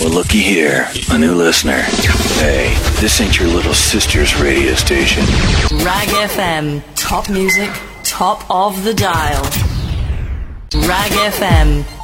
looky here, a new listener. Hey, this ain't your little sister's radio station. Rag FM, top music, top of the dial. Rag FM.